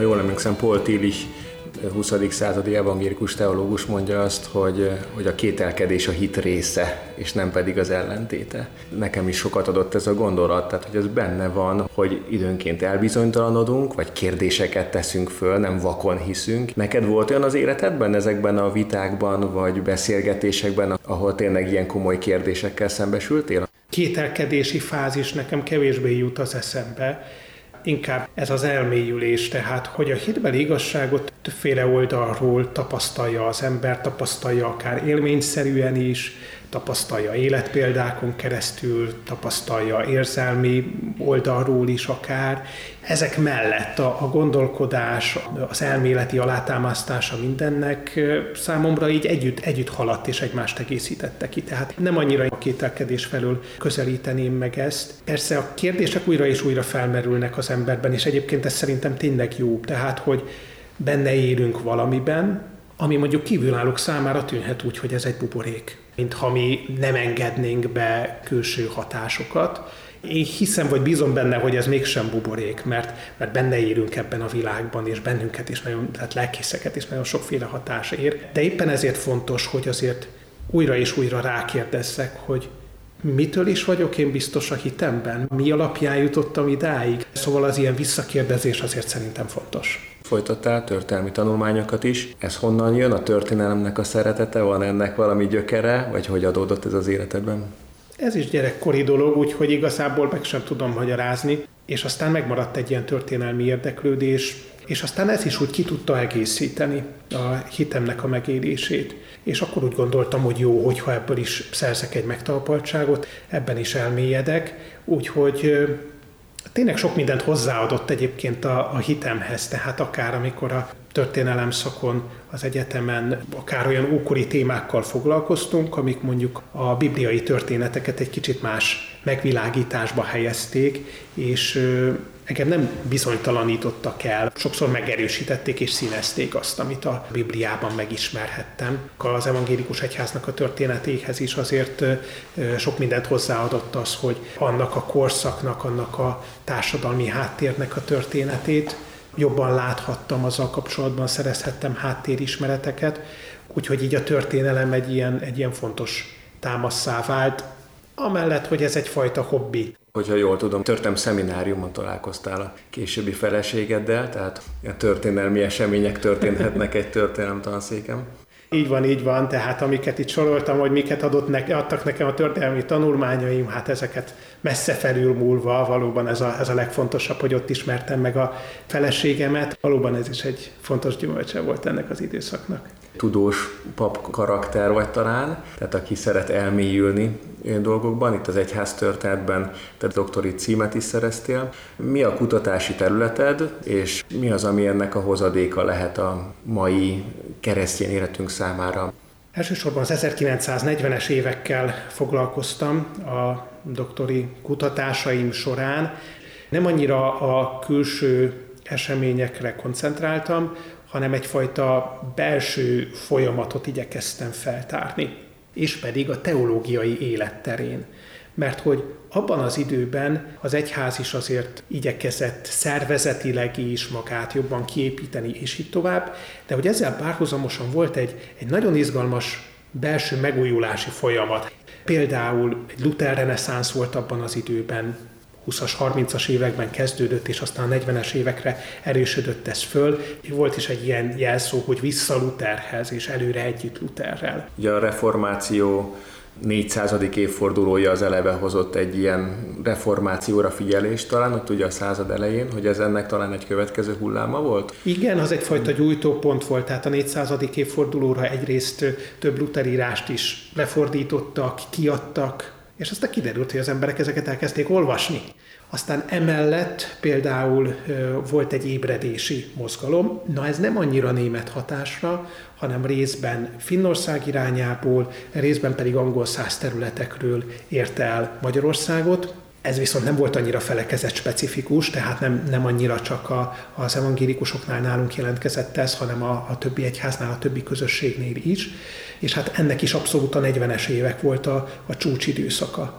Ha jól emlékszem, Paul Tillich 20. századi evangélikus teológus mondja azt, hogy a kételkedés a hit része, és nem pedig az ellentéte. Nekem is sokat adott ez a gondolat, tehát hogy ez benne van, hogy időnként elbizonytalanodunk, vagy kérdéseket teszünk föl, nem vakon hiszünk. Neked volt olyan az életedben, ezekben a vitákban, vagy beszélgetésekben, ahol tényleg ilyen komoly kérdésekkel szembesültél? Kételkedési fázis nekem kevésbé jut az eszembe. Inkább ez az elmélyülés, tehát hogy a hitbeli igazságot többféle oldalról tapasztalja az ember, tapasztalja akár élményszerűen is, tapasztalja életpéldákon keresztül, tapasztalja érzelmi oldalról is akár. Ezek mellett a gondolkodás, az elméleti alátámasztása mindennek számomra így együtt haladt és egymást egészítette ki. Tehát nem annyira a kételkedés felől közelíteném meg ezt. Persze a kérdések újra és újra felmerülnek az emberben, és egyébként ez szerintem tényleg jó. Tehát, hogy benne élünk valamiben, ami mondjuk kívülállók számára tűnhet úgy, hogy ez egy buborék, mintha mi nem engednénk be külső hatásokat. Én hiszem, vagy bízom benne, hogy ez mégsem buborék, mert benne élünk ebben a világban, és bennünket is tehát lelkészeket is nagyon sokféle hatás ér. De éppen ezért fontos, hogy azért újra és újra rákérdezzek, hogy mitől is vagyok én biztos a hitemben? Mi alapján jutottam idáig? Szóval az ilyen visszakérdezés azért szerintem fontos. Folytattál történelmi tanulmányokat is. Ez honnan jön? A történelemnek a szeretete? Van ennek valami gyökere? Vagy hogy adódott ez az életedben? Ez is gyerekkori dolog, úgyhogy igazából meg sem tudom magyarázni. És aztán megmaradt egy ilyen történelmi érdeklődés, és aztán ez is úgy ki tudta egészíteni a hitemnek a megélését. És akkor úgy gondoltam, hogy jó, hogyha ebből is szerzek egy megtalpaltságot, ebben is elmélyedek. Úgyhogy tényleg sok mindent hozzáadott egyébként a hitemhez, tehát akár amikor a történelem szakon az egyetemen akár olyan ókori témákkal foglalkoztunk, amik mondjuk a bibliai történeteket egy kicsit más megvilágításba helyezték, és engem nem bizonytalanítottak el, sokszor megerősítették és színezték azt, amit a Bibliában megismerhettem. Az evangélikus egyháznak a történetéhez is azért sok mindent hozzáadott az, hogy annak a korszaknak, annak a társadalmi háttérnek a történetét jobban láthattam, azzal kapcsolatban szerezhettem háttérismereteket, úgyhogy így a történelem egy ilyen fontos támasszá vált, amellett, hogy ez egyfajta hobbi. Hogyha jól tudom, történelmi szemináriumon találkoztál a későbbi feleségeddel, tehát a történelmi események történhetnek egy történelem tanszéken. Így van, tehát amiket itt soroltam, hogy miket adtak nekem a történelmi tanulmányaim, hát ezeket messze felülmúlva, valóban ez a legfontosabb, hogy ott ismertem meg a feleségemet. Valóban ez is egy fontos gyümölcse volt ennek az időszaknak. Tudós pap karakter vagy talán, tehát aki szeret elmélyülni dolgokban, itt az egyház történetben te doktori címet is szereztél. Mi a kutatási területed, és mi az, ami ennek a hozadéka lehet a mai keresztény életünk számára? Elsősorban az 1940-es évekkel foglalkoztam a doktori kutatásaim során. Nem annyira a külső eseményekre koncentráltam, hanem egyfajta belső folyamatot igyekeztem feltárni, és pedig a teológiai életterén. Mert hogy abban az időben az egyház is azért igyekezett szervezetileg is magát jobban kiépíteni, és így tovább, de hogy ezzel párhuzamosan volt egy nagyon izgalmas belső megújulási folyamat. Például egy Luther reneszánsz volt abban az időben, 20-as, 30-as években kezdődött, és aztán a 40-es évekre erősödött ez föl. Volt is egy ilyen jelszó, hogy vissza Lutherhez, és előre együtt Lutherrel. Ugye a reformáció 400. évfordulója az eleve hozott egy ilyen reformációra figyelést talán, ott ugye a század elején, hogy ez ennek talán egy következő hulláma volt? Igen, az egyfajta gyújtópont volt, tehát a 400. évfordulóra egyrészt több Luther írást is lefordítottak, kiadtak, és aztán kiderült, hogy az emberek ezeket elkezdték olvasni. Aztán emellett például volt egy ébredési mozgalom. Na ez nem annyira német hatásra, hanem részben Finnország irányából, részben pedig angol száz területekről érte el Magyarországot. Ez viszont nem volt annyira felekezet specifikus, tehát nem annyira csak az evangélikusoknál nálunk jelentkezett ez, hanem a többi egyháznál, a többi közösségnél is. És hát ennek is abszolút a 40-es évek volt a csúcsidőszaka.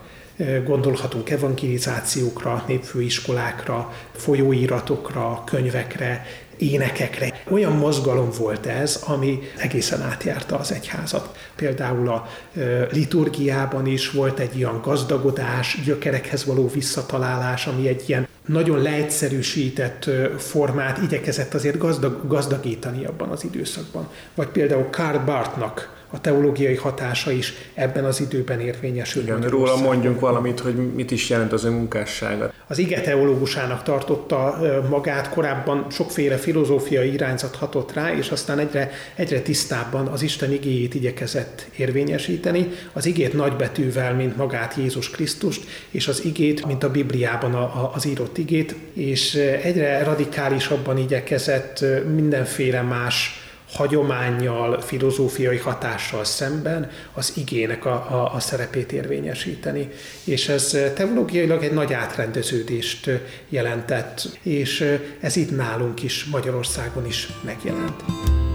gondolhatunk evangelizációkra, népfőiskolákra, folyóiratokra, könyvekre, énekekre. Olyan mozgalom volt ez, ami egészen átjárta az egyházat. Például a liturgiában is volt egy ilyen gazdagodás, gyökerekhez való visszatalálás, ami egy ilyen nagyon leegyszerűsített formát igyekezett azért gazdagítani abban az időszakban. Vagy például Karl Barthnak a teológiai hatása is ebben az időben érvényesült. Igen, róla mondjunk valamit, hogy mit is jelent az ő munkássága. Az ige teológusának tartotta magát, korábban sokféle filozófiai irányzat hatott rá, és aztán egyre tisztábban az Isten igéjét igyekezett érvényesíteni, az igét nagybetűvel, mint magát Jézus Krisztust, és az igét, mint a Bibliában az írott igét, és egyre radikálisabban igyekezett mindenféle más hagyománnyal, filozófiai hatással szemben az igének a szerepét érvényesíteni. És ez teológiailag egy nagy átrendeződést jelentett, és ez itt nálunk is, Magyarországon is megjelent.